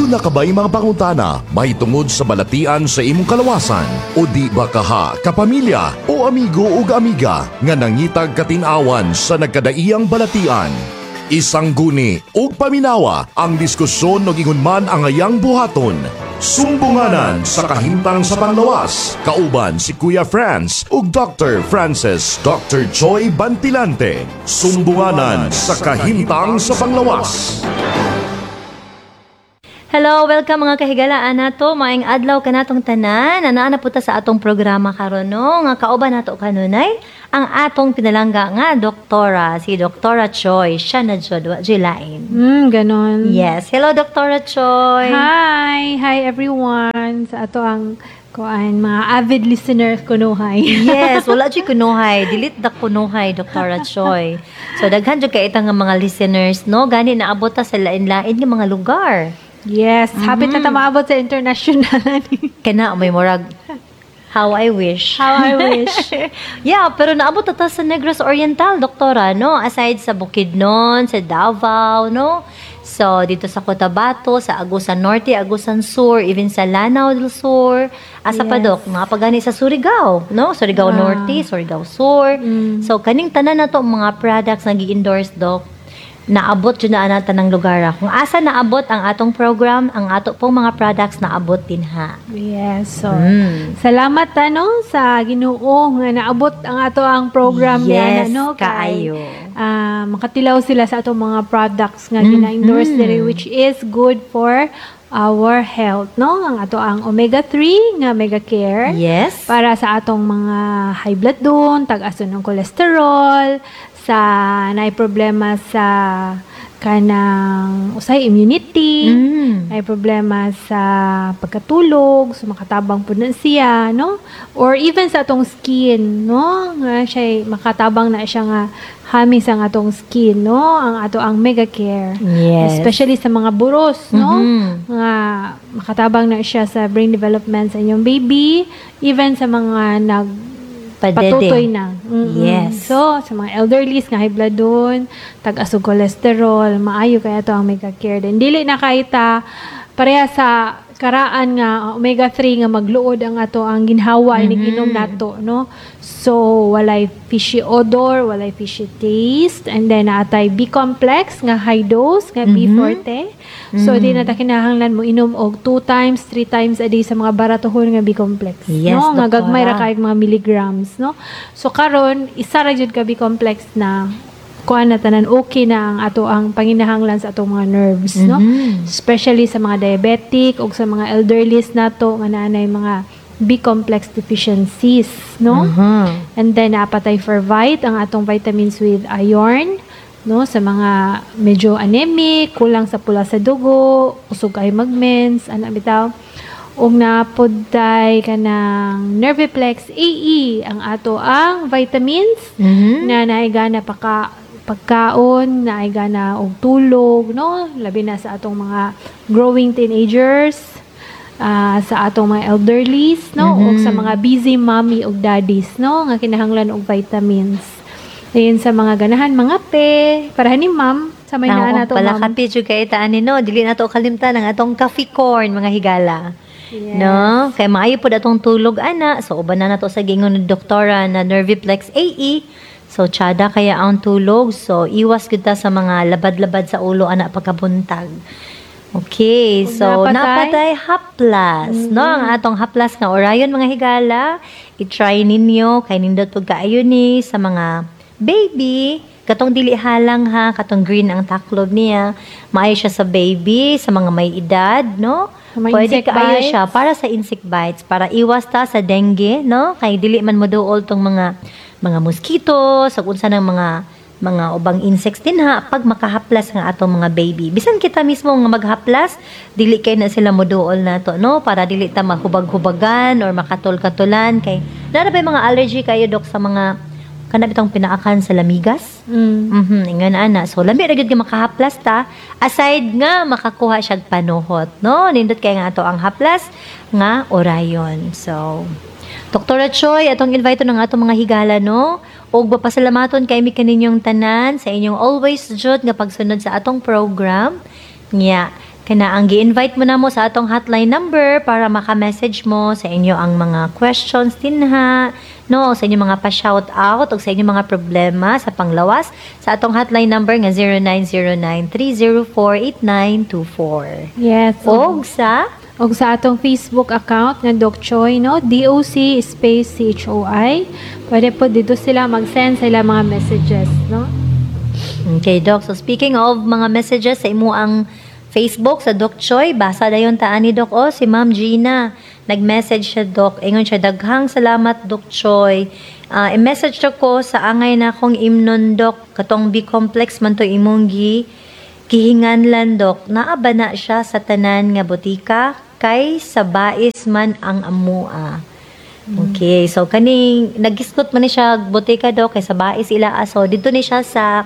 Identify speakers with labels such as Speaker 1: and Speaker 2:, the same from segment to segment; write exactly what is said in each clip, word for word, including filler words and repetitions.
Speaker 1: Duna ka ba'y mga pangutana, mahitungod sa balatian sa imong kalawasan? O di ba kaha, kapamilya o amigo o amiga nga nangitag katinawan sa nagkadaiyang balatian? Isang guni o paminawa ang diskusyon ng ingon man ang ayang buhaton. Sumbunganan sa kahimtang sa panglawas. Kauban si Kuya Franz ug Doctor Francis Doctor Choi Bantilante. Sumbunganan sa kahimtang sa panglawas.
Speaker 2: Hello, welcome mga kahigalaan nato. Maayong adlaw kanatong tanan. Anaa na puta sa atong programa karon no. Nga kauban nato kanunay ang atong pinalangga nga doktora, si Doktora Choi. Siya na jud wa jilain.
Speaker 3: Hmm, ganon.
Speaker 2: Yes. Hello, Doktora Choi.
Speaker 3: Hi! Hi everyone! Sa ato ang kuan mga avid listeners kunuhay.
Speaker 2: Yes, wala jud kunuhay. Delete da kunuhay, Doktora Choi. So daghan jud kay itang mga listeners no. Gani naabot ta sa lain-lain nga mga lugar.
Speaker 3: Yes, mm-hmm. Habit na ta maabot sa international.
Speaker 2: Kana may murag how I wish.
Speaker 3: How I wish.
Speaker 2: Yeah, pero naabot na ta sa Negros Oriental, doktora, no? Aside sa Bukidnon, sa Davao, no? So, dito sa Cotabato, sa Agusan Norte, Agusan Sur, even sa Lanao del Sur, asa
Speaker 3: yes.
Speaker 2: pa dok, mga pagani sa Surigao, no? Surigao ah. Norte, Surigao Sur. Mm. So, kaning tanan na to mga products na gi-endorse, dok, naabot dyan na anata ng lugar. Kung asa naabot ang atong program, ang ato pong mga products naabot din ha.
Speaker 3: Yes. So,
Speaker 2: mm.
Speaker 3: salamat ano sa Ginoo nga naabot ang ato ang program
Speaker 2: yes,
Speaker 3: niya. Ano,
Speaker 2: kaayo.
Speaker 3: Uh, makatilaw sila sa atong mga products nga mm-hmm. gina-endorse diri, which is good for our health, no? Ang ato ang omega three nga Mega Care.
Speaker 2: Yes.
Speaker 3: Para sa atong mga high blood doon, tag-aso ng cholesterol, sa naay problema sa kanang usay immunity, mm. naay problema sa pagkatulog, so makatabang pud na siya, no? Or even sa atong skin, no? Nga siya makatabang na siya nga hami sa atong skin, no? Ang ato ang Mega Care.
Speaker 2: Yes.
Speaker 3: Especially sa mga buros, no?
Speaker 2: Mm-hmm.
Speaker 3: Nga makatabang na siya sa brain development sa inyong baby, even sa mga nag
Speaker 2: Padede.
Speaker 3: Patutoy na. Mm-mm.
Speaker 2: Yes.
Speaker 3: So, sa mga elderlies nga high blood doon, tag-asog cholesterol, maayo kaya to ang Mega Care. Then, dili na kahita pareha sa karaan nga omega three nga magluod ang ato ang ginhawa mm-hmm. iniginom nato, no? So, walay fishy odor, walay fishy taste, and then naatay B-complex nga high dose, nga mm-hmm. B forte. So, mm-hmm. di na ta kinahanglan mo inom og two times, three times a day sa mga baratohon nga B-complex.
Speaker 2: Yes,
Speaker 3: no? Nga
Speaker 2: doktora.
Speaker 3: gagmay ra kay mga milligrams, no? So, karon isa ra jud ka B-complex na kuan na tanan okay na ang ato ang panginahanglan sa atong mga nerves, mm-hmm. no? Especially sa mga diabetic o sa mga elderlies nato nga naanay mga B-complex deficiencies, no?
Speaker 2: Uh-huh.
Speaker 3: And then napatay for vit ang atong vitamins with iron, no? Sa mga medyo anemic, kulang sa pula sa dugo, usog kay mag-mens, ana bitaw. Og napodday kanang Nerviplex A E ang ato ang vitamins mm-hmm. na naigana pa ka pagkaon, na ay gana og tulog, no? Labi na sa atong mga growing teenagers, uh, sa atong mga elderlies, no? Mm-hmm. O sa mga busy mommy og daddies, no? Nga kinahanglan og vitamins. Ayun sa mga ganahan, mga pe, para ni ma'am, sa may naan nato,
Speaker 2: pala
Speaker 3: ma'am.
Speaker 2: kape jud kay itaan ni no, dili nato kalimtan ang atong coffee corn, mga higala.
Speaker 3: Yes.
Speaker 2: No? Kay maayo pod atong tulog ana, so uban na nato sa gingon ni doktora na Nerviplex A E. So, tsada kaya ang tulog. So, iwas kita sa mga labad-labad sa ulo, anak pagkabuntag. Okay. So,
Speaker 3: napatay,
Speaker 2: napatay haplas. Mm-hmm. No? Ang atong haplas nga orayon, mga higala. I-try ninyo. Kay nindot po kaayo ni sa mga baby. Katong dili halang ha. Katong green ang taklob niya. Maayo siya sa baby, sa mga may edad, no? Pwede kaayo siya para sa insect bites. Para iwas ta sa dengue, no? Kay dili man mo duol tong mga mga mosquito, sa unsa ng mga mga ubang insects din ha, pag makahaplas nga atong mga baby. Bisan kita mismo nga maghaplas, dili kay na sila moduol na to, no? Para dili ta mahubag-hubagan or makatol-katulan. Kay, nara ba mga allergy kayo, dok, sa mga kanab itong pinaakan sa lamigas?
Speaker 3: Mm.
Speaker 2: Mhm, ingon ana. So lami ra gyud ka makahaplas ta, aside nga makakuha siya panuhot, no? Nindot kay nga ato ang haplas nga orayon. So, Doktora Choi, atong invite ng atong mga higala, no? Og papasalamaton kay mi kaninyong tanan sa inyong always jud nga pagsunod sa atong program. Nya, Kana ang gi-invite mo na mo sa atong hotline number para maka-message mo sa inyo ang mga questions dinha, no, sa inyo mga pa-shout out o sa inyo mga problema sa panglawas sa atong hotline number nga zero nine zero nine, three zero four, eight nine two four.
Speaker 3: Yes.
Speaker 2: Og sa
Speaker 3: O sa atong Facebook account nga Doc Choi, no? D O C space C H O I. Pwede po dito sila mag-send sa ilang mga messages, no?
Speaker 2: Okay, Doc. So speaking of mga messages sa imo ang Facebook sa Doc Choi, basa dayon taan ni Doc o si Ma'am Gina. Nag-message siya, Doc. Ingon siya, daghang salamat, Doc Choi. Uh, i-message ko sa angay na kong imnon, Doc. Katong B-complex man to imong gi kihinganlan, Doc. Naaba na siya sa tanan nga butika kay sa bais man ang amua. Okay, so kaning nagiskot man ni siya butika, Doc, kay sa bais ila aso. Dito ni siya sa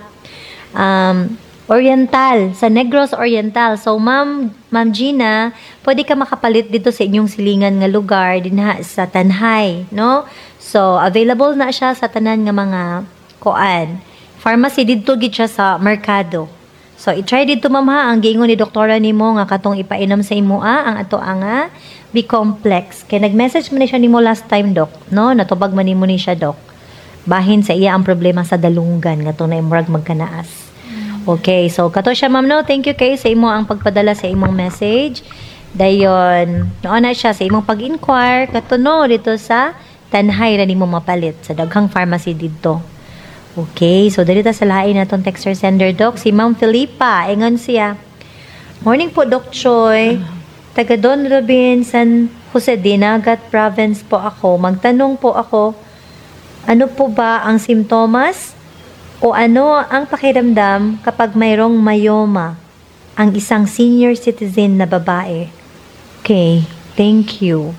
Speaker 2: um, Oriental, sa Negros Oriental. So, Ma'am, Ma'am Gina, pwede ka makapalit dito sa inyong silingan nga lugar dinha sa Tanhay, no? So, available na siya sa tanan nga mga koan. Pharmacy dito gid siya sa merkado. So, i-try dito, Ma'am, ha, ang giingon ni doktora nimo nga katong ipainom sa imo ah, ang ato nga B-complex. Kay nag-message man ni siya nimo last time, Doc, no? Natubag man nimo ni siya, Doc. Bahin sa iya ang problema sa dalunggan nga na imurag magkanaas. Okay, so kato siya, ma'am, no? Thank you kay sa imo ang pagpadala sa imong message. Dayon, noon na siya sa imong pag-inquire kato no dito sa Tanhay ra nimo mapalit sa daghang pharmacy dito. Okay, so dito sa lain natong texter sender, Doc, si Ma'am Felipa. Ingon siya. Morning po, Doc Choi. Taga Don Robin, San Jose, Dinagat Province po ako. Magtanong po ako, ano po ba ang simptomas o ano ang pakiramdam kapag mayroong myoma ang isang senior citizen na babae? Okay, thank you.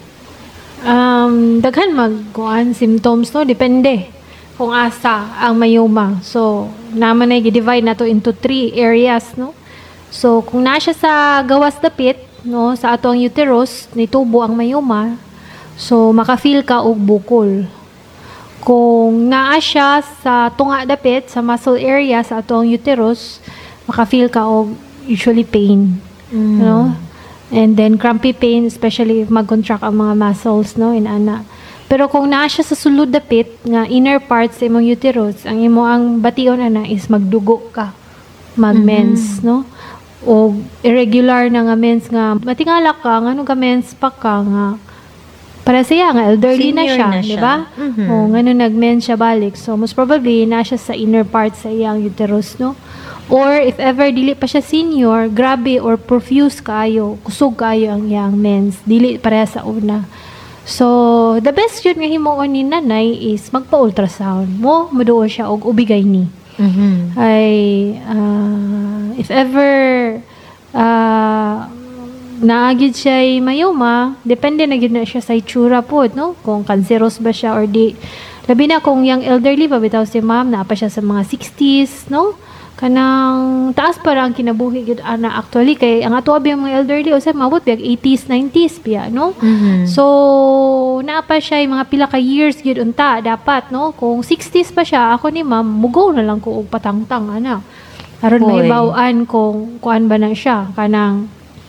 Speaker 3: Um, daghan magkuan symptoms, no? Depende kung asa ang myoma. So, naman ay gi-divide na to into three areas, no? So, kung na siya sa gawas dapit, no, sa atong uterus, nitubo ang myoma, so maka-feel ka og bukol. Kung naa siya sa tunga dapit, sa muscle area sa atong uterus, maka-feel ka og usually pain,
Speaker 2: Mm.
Speaker 3: no? And then crampy pain, especially if mag-contract ang mga muscles, no, in ana. Pero kung naa siya sa sulod dapit nga inner parts sa imong uterus, ang imo ang bation ana is magdugo ka, mag-mens, no? O irregular na nga mens nga matingala ka, nga ano ka mens pa ka nga para siya nga elderly na
Speaker 2: Senior
Speaker 3: siya,
Speaker 2: na
Speaker 3: di
Speaker 2: siya.
Speaker 3: ba?
Speaker 2: Mhm.
Speaker 3: O ngano nag-mens siya balik. So most probably na siya sa inner parts sa iyang uterus, no? Or if ever dili pa siya senior, grabe or profuse kaayo, kusog kaayo ang iyang mens, dili pareha sa una. So the best yun nga himuon ni nanay is magpa-ultrasound mo, muduo siya og ubigay ni.
Speaker 2: Mhm.
Speaker 3: Ay ah, if ever uh, naagid siya ay mayoma, depende na gid na siya sa itsura po, no? Kung cancerous ba siya or di. Labi na kung yung elderly pa, bitaw si ma'am, na pa siya sa mga sixties, no? Kanang taas para ang kinabuhi gid ana actually kay ang ato abi mga elderly o sa mabot biag eighties, nineties piya, no?
Speaker 2: Mhm.
Speaker 3: So, naa pa siya yung mga pila ka years gid unta dapat, no? Kung sixties pa siya, ako ni ma'am, mugaw na lang ko og patangtang ana. Aron
Speaker 2: Hoy.
Speaker 3: maibaw-an kung kuan ba na siya kanang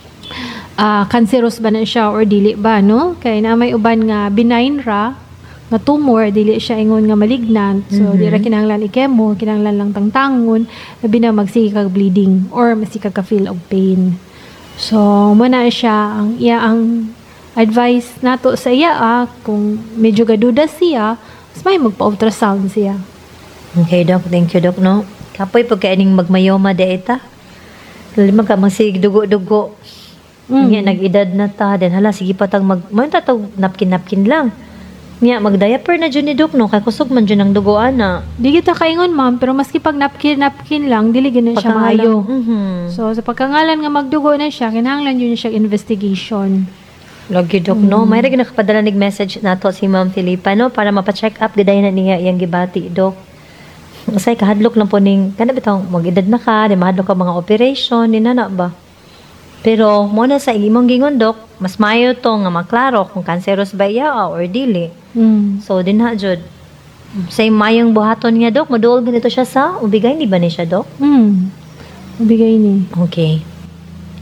Speaker 3: ah cancerous ba na siya or dili ba, no? Kay na may uban nga benign ra nga tumor, dili siya ingon nga malignant. So,
Speaker 2: Mhm.
Speaker 3: di ra kinahanglan i-chemo, kinahanglan lang tangtangon, labi na magsige kag bleeding or magsige ka feel og pain. So, muna siya ang iya ang advice nato sa iya ah, kung medyo gaduda siya, mas may magpa-ultrasound siya.
Speaker 2: Okay, Doc. Thank you, Doc, no? Kapoy pag kaining magmayoma de ita. Lima ka masig dugo-dugo.
Speaker 3: Mm.
Speaker 2: Nya nag-edad na ta, then hala sige pa tag mag man ta tag napkin-napkin lang. Nya mag-diaper na jud ni Doc, no? Kay kusog man jud ang dugo ana.
Speaker 3: Di kita kaingon ma'am, pero maski pag napkin-napkin lang, dili gina siya maayo.
Speaker 2: Mhm.
Speaker 3: So, sa pagkangalan nga magdugo na siya, kinahanglan yun siya investigation.
Speaker 2: Lagi, Doc, no? May rin nakapadala nig message nato si Ma'am Felipa, no? Para mapa-check up giday na niya iyang gibati, Doc. Usay kahadlok lang po ning kana bitaw mag-edad na ka, di mahadlok ka mga operation, ni nana ba? Pero mo na sa imong gingon, Doc, mas mayo to nga maklaro kung cancerous ba iya or dili.
Speaker 3: Mm.
Speaker 2: So dinha jud say mayong buhaton niya, Doc, maduol ganito siya sa ubigay ni ba ni siya, Doc?
Speaker 3: Mm. Bigay ni.
Speaker 2: Okay.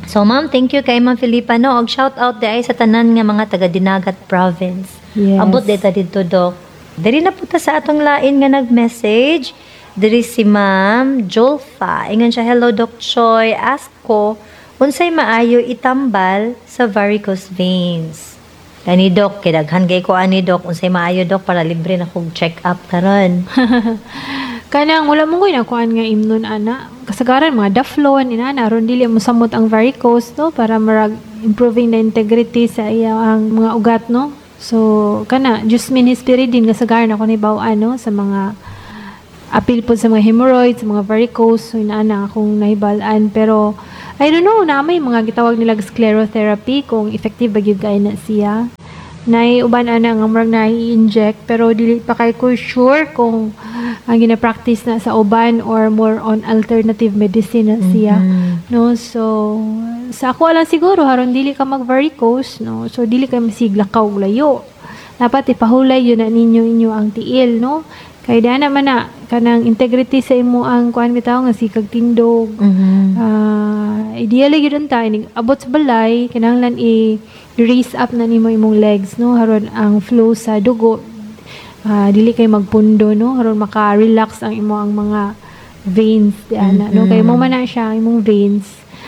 Speaker 2: So ma'am, thank you kay Ma'am Filipa no. Og shout out di ay sa tanan nga mga taga Dinagat province.
Speaker 3: Yes.
Speaker 2: Abot dita dito dok. Diri na puta sa atong lain nga nag-message. Diri si Ma'am Jolfa. Ingon siya, hello Doc Choi. Ask ko, unsay maayo itambal sa varicose veins? Kani Doc, kidaghan kay ko ani Doc. Unsay maayo Doc para libre na kog check up karon.
Speaker 3: Kanang wala mo koy nakuan nga imnon ana. Kasagaran mga daflon inana aron dili mo samot ang varicose no para marag improving the integrity sa iyang mga ugat no. So kana Jasmine Hesperidine kasagaran ako ni bawaan no sa mga apil po sa mga hemorrhoids, sa mga varicose, so inaana akong nahibalaan pero I don't know na may mga gitawag nila sclerotherapy kung effective ba gyud kay na siya. Nay uban ana nga murag na i-inject pero dili pa kay ko sure kung ang gina-practice na sa uban or more on alternative medicine na siya.
Speaker 2: Mhm.
Speaker 3: No, so sa ako lang siguro haron dili ka mag varicose no. So dili ka masigla ka og layo. Dapat ipahulay yun na ninyo inyo ang tiil no. Kay da naman na kanang integrity sa imo ang kuan bitaw nga sikag tindog.
Speaker 2: Mhm.
Speaker 3: Ah, ideally gyud ta ining abot sa balay kinahanglan i raise up na nimo imong legs no haron ang flow sa dugo ah, dili kay magpundo no haron maka-relax ang imo ang mga veins di ana no kay mo man na siya ang imong veins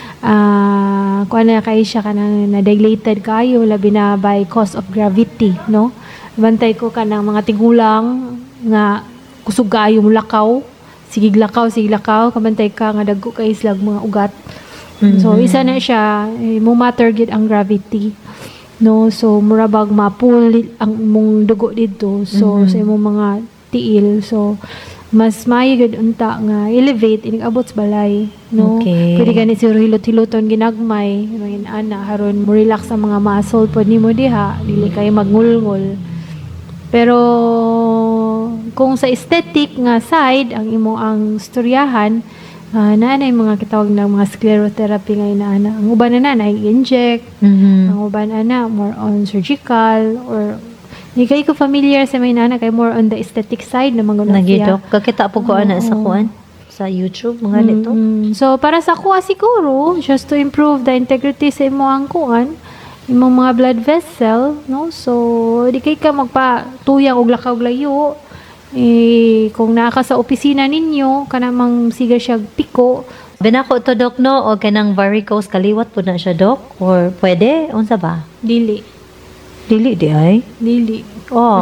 Speaker 3: ah kuan na kay siya kanang na dilated kayo labi na by cause of gravity no bantay ko kanang mga tigulang nga kusog kaayo mo lakaw sige lakaw sige lakaw kabantay ka nga dagko kay slag mga ugat. So isa na siya eh, mo matter gid ang gravity no so murabag ma-pull ang mong dugo dito so sa imong mga tiil so mas maayo gid unta nga elevate inig abot sa balay no
Speaker 2: Okay.
Speaker 3: pwede gani siguro hilot-hiloton ginagmay mga ana haron mo relax ang mga muscle pod nimo diha dili kay magngulngol pero kung sa aesthetic nga side ang imo ang storyahan uh, na na yung mga kitawag ng mga sclerotherapy nga inaana ang uban na na i-inject
Speaker 2: Mhm.
Speaker 3: ang uban ana more on surgical or hindi kayo ko familiar sa may nana kay more on the aesthetic side naman gud
Speaker 2: Nagidok. Kakita po ko ana sa kuan sa YouTube mga nito.
Speaker 3: Mm, so para sa kuha siguro just to improve the integrity sa imo ang kuan imong mga blood vessel no so di kay ka magpa tuyang og lakaw layo eh kung naa ka sa opisina ninyo kanamang siga siya piko
Speaker 2: Binako to Dok no o kanang varicose kaliwat po na siya Dok or pwede unsa ba?
Speaker 3: dili
Speaker 2: Dili di ay.
Speaker 3: dili
Speaker 2: Oh.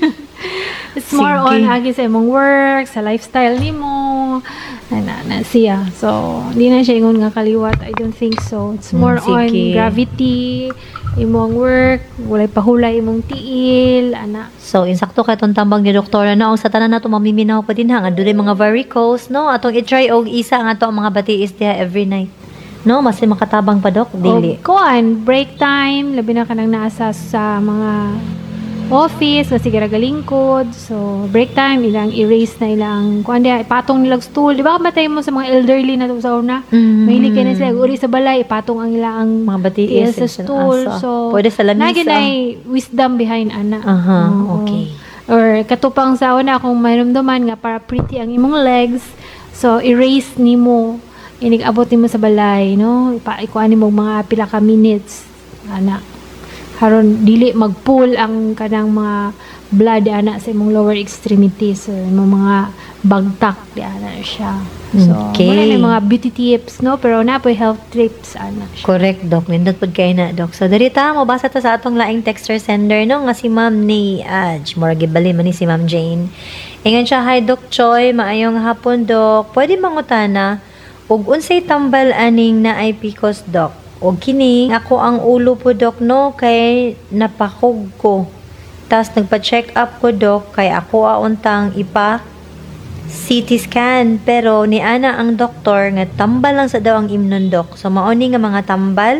Speaker 3: it's more
Speaker 2: Sige.
Speaker 3: on agi sa imong work sa lifestyle nimo ana na siya so di na siya ingon nga kaliwat I don't think so it's more
Speaker 2: Mm,
Speaker 3: on
Speaker 2: sige.
Speaker 3: gravity imong work walay pahulay imong tiil ana
Speaker 2: So insakto kay tong tambang ni doktora no sa tanan nato mamiminaw pa din ha nga dulay mga varicose no atong i-try og isa nga to ang mga batiis diha every night. No, mas makatabang pa Dok dili.
Speaker 3: O, kuan, break time, labi na ka nang naasa sa mga office, kasi galingkod. So, break time, ilang erase na ilang, kuan diya, ipatong nilang stool. Di ba kamatay mo sa mga elderly na to sa una?
Speaker 2: Mhm.
Speaker 3: Mahilig ka na sila, uri sa balay, ipatong ang ilang
Speaker 2: Mga batiis
Speaker 3: tiil sa
Speaker 2: sa
Speaker 3: stool.
Speaker 2: asa.
Speaker 3: So,
Speaker 2: Pwede sa lamisa.
Speaker 3: naginay wisdom behind ana.
Speaker 2: Aha,
Speaker 3: Oo.
Speaker 2: okay.
Speaker 3: Or katupang sa una, kung mayroon nga para pretty ang imong legs, so, erase nimo inig abot nimo sa balay no ipa ikuan nimo mga pila ka minutes ana haron dili magpull ang kanang mga blood ana sa imong lower extremities so imong mga bagtak di ana siya so
Speaker 2: Okay.
Speaker 3: wala na mga beauty tips no pero na po health tips ana siya.
Speaker 2: Correct, Dok. Nindot pod kay na, Dok. So, dali ta, mabasa ta sa atong laing texter sender, no? Nga si Ma'am ni Aj. Mura gibali man ni si Ma'am Jane. Ingan siya, hi, Dok Choi. Maayong hapon, Dok. Pwede mangutana, ug unsay tambal aning na ay P C O S, Dok? Og kini, ako ang ulo po, Dok, no? Kay napakog ko. Tas nagpa-check up ko, Dok, kay ako auntang ipa C T scan pero ni ana ang doktor nga tambal lang sa daw ang imnon Dok. So mauni nga mga tambal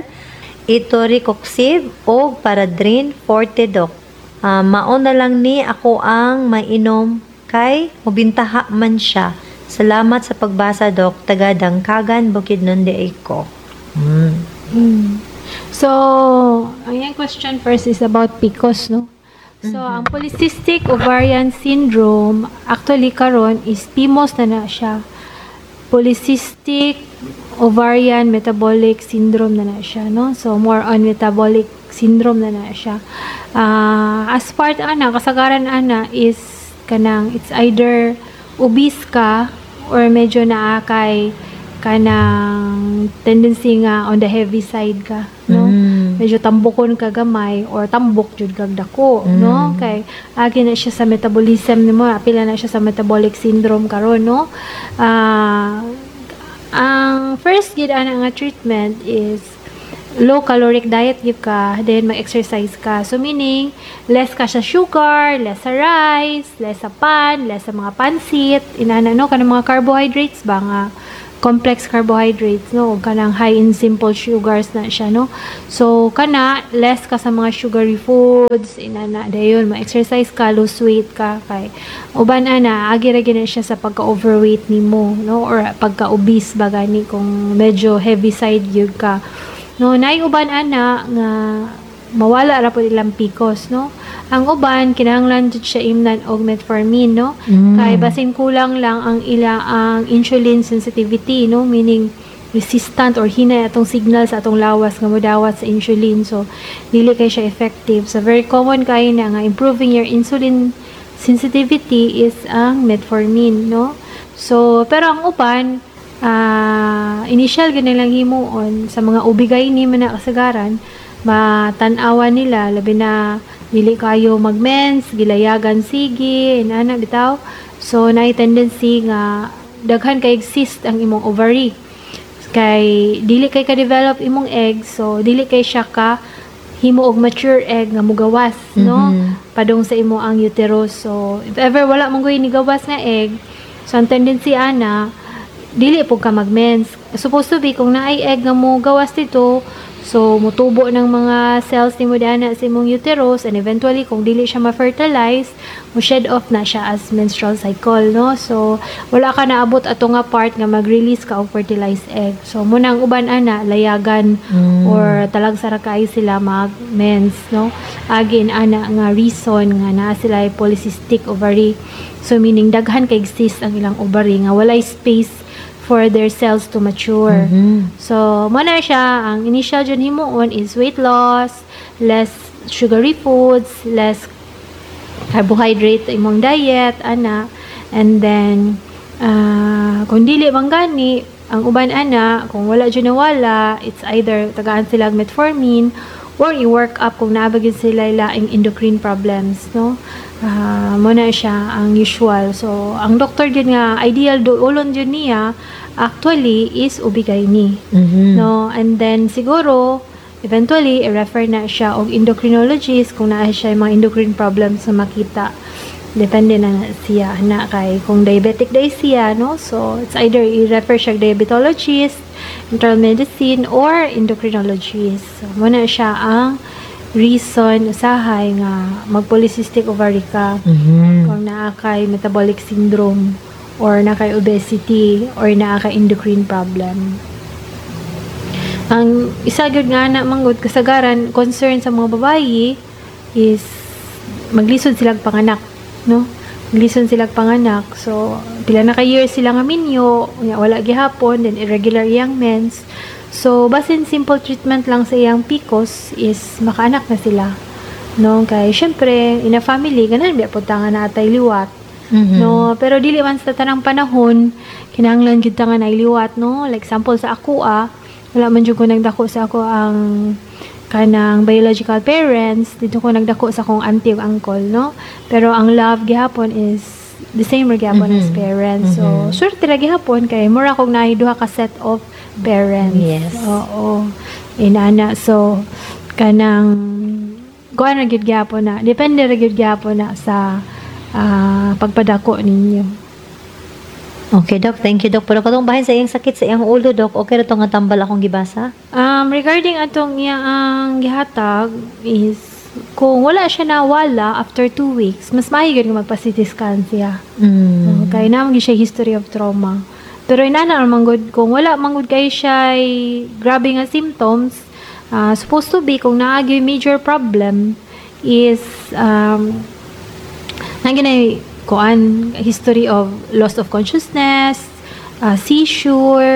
Speaker 2: Itoricoxib o Paradrin forte Dok. Ah, mao na lang ni ako ang mainom kay mubintaha man siya. Salamat sa pagbasa Dok. Taga Dangkagan Bukidnon de ko. Hmm.
Speaker 3: Mm. So, ang yung question first is about P C O S, no? So, ang polycystic ovarian syndrome, actually karon is P M O S na na siya. Polycystic ovarian metabolic syndrome na na siya, no? So, more on metabolic syndrome na na siya. Uh, as part, ana, kasagaran, ana, is kanang, it's either obese ka or medyo naakay kanang tendency nga on the heavy side ka, no?
Speaker 2: Mm.
Speaker 3: Medyo tambokon ka gamay or tambok jud kag dako,
Speaker 2: Mm.
Speaker 3: no? Kay agi na siya sa metabolism nimo, apila na siya sa metabolic syndrome karon, no? Ah, ang first gid ana nga treatment is low caloric diet gyud ka, then mag-exercise ka. So meaning less ka sa sugar, less sa rice, less sa pan, less sa mga pansit, inana no kanang mga carbohydrates ba nga complex carbohydrates, no? Kanang high in simple sugars na siya, no? So, kana, less ka sa mga sugary foods, inana, dayon, ma-exercise ka, lose weight ka, kay, uban ana, agi-ragi na siya sa pagka-overweight nimo, no? Or pagka-obese ba gani, kung medyo heavy side yun ka. No, naay uban ana, nga, mawala ra po ilang pikos, no? Ang uban kinahanglan jud siya imnan og metformin, no?
Speaker 2: Mm.
Speaker 3: Kay basin kulang lang ang ila ang insulin sensitivity, no? Meaning resistant or hinay atong signal sa atong lawas nga modawat sa insulin. So dili kay siya effective. So very common kay na nga improving your insulin sensitivity is ang metformin, no? So pero ang uban uh, initial ganun lang himuon sa mga ubigay ni man na kasagaran, matanawan nila labi na dili kayo mag-mens, gilayagan sige, inana bitaw. So naay tendency nga daghan kay cyst ang imong ovary. Kay dili kay ka-develop imong egg, so dili kay siya ka himo og mature egg nga mugawas, no?
Speaker 2: Mhm.
Speaker 3: Padung sa imo ang uterus. So if ever wala mong ni gawas nga egg, so ang tendency ana dili po ka mag-mens. Supposed to be kung naay egg nga mo gawas dito, so mutubo ng mga cells ni mo dana sa imong uterus, and eventually kung dili siya ma-fertilize, mo shed off na siya as menstrual cycle, no? So wala ka naabot ato nga part nga mag-release ka og fertilized egg. So muna ang uban ana layagan
Speaker 2: Mm.
Speaker 3: or talag sara kaayo sila mag-mens, no? Again ana nga reason nga naa sila ay polycystic ovary. So meaning daghan kay cyst ang ilang ovary nga walay space for their cells to mature.
Speaker 2: Mhm.
Speaker 3: So, muna siya, ang initial dyan himuon is weight loss, less sugary foods, less carbohydrate imong diet, ana. And then, uh, kung dili man gani, ang uban ana, kung wala dyan nawala, it's either tagaan sila metformin, or i-work up kung naabagin sila laing endocrine problems, no? Uh, muna siya ang usual. So, ang doctor dyan nga, ideal do ulon dyan niya, actually, is ubigaini.
Speaker 2: Mhm.
Speaker 3: No? And then, siguro, eventually, i-refer na siya og endocrinologist kung naa siya yung mga endocrine problems na makita. Depende na na siya na kay kung diabetic day siya, no? So, it's either i-refer siya og diabetologist, internal medicine, or endocrinologist. So, muna siya ang reason usahay nga mag-polycystic ovary ka,
Speaker 2: Mhm.
Speaker 3: kung naa kay metabolic syndrome or naa kay obesity or naa kay endocrine problem. Ang isa gyud nga na manggod kasagaran concern sa mga babayi is maglisod sila panganak, no? Maglisod sila panganak. So pila na ka years sila nga minyo, nya wala gihapon, then irregular iyang mens. So basin simple treatment lang sa iyang P C O S is makaanak na sila, no? Kay syempre in a family ganan biya pud nga natay liwat.
Speaker 2: Mhm.
Speaker 3: No, pero dili man sa tanang panahon kinahanglan gyud ta nga nailiwat, no? Like example sa ako ah, wala man jud ko nagdako sa ako ang kanang biological parents, dito ko nagdako sa akong auntie ug uncle, no? Pero ang love gihapon is the same ra gihapon as
Speaker 2: Mhm.
Speaker 3: parents. So,
Speaker 2: Mhm.
Speaker 3: swerte ra gihapon kay mura kog naay duha ka set of parents.
Speaker 2: Yes.
Speaker 3: Oo. Inana. So, kanang kuan ra gyud gihapon na. Depende ra gyud gihapon na sa ah, pagpadako ninyo.
Speaker 2: Okay, Doc. Thank you, Doc. Pero katong bahin sa iyang sakit sa iyang ulo, Doc, okay ra to nga tambal akong gibasa?
Speaker 3: Um, regarding atong iyaang gihatag is kung wala siya nawala after two weeks, mas maayo gyud nga magpa-C T scan siya.
Speaker 2: Mm.
Speaker 3: Okay, naman gyud siya history of trauma. Pero inana naman gud kung wala man gud kay siya grabe nga symptoms, uh, supposed to be kung naa gyud major problem is um nangyay kuan history of loss of consciousness, uh, seizure,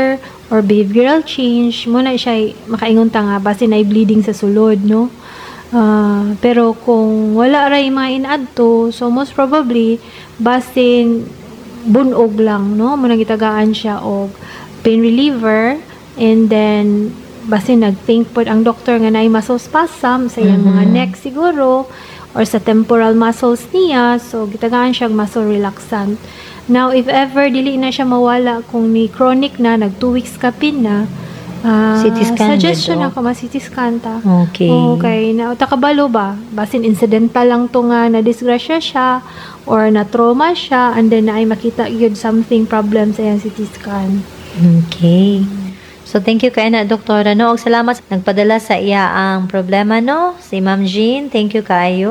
Speaker 3: or behavioral change, muna siya makaingon ta nga basin ay bleeding sa sulod, no? Ah, pero kung wala ra yung mga inadto, so most probably basin bunog lang, no? Muna gitagaan siya og pain reliever, and then basin nag-think pod ang doktor nga naay muscle spasm sa iyang mga neck siguro or sa temporal muscles niya, so gitagaan siya og muscle relaxant. Now if ever dili na siya mawala kung ni chronic na nag two weeks kapin na, ah,
Speaker 2: C T scan
Speaker 3: suggestion
Speaker 2: dito.
Speaker 3: ako ma-C T scan ta.
Speaker 2: Okay.
Speaker 3: Okay, na takabalo ba? Basin incidental lang to nga na disgrasya siya or na trauma siya, and then na ay makita gyud something problem sa iyang C T scan.
Speaker 2: Okay. So, thank you kay na, Doktora, no? Og salamat sa nagpadala sa iya ang problema, no? Si Ma'am Jean, thank you kayo.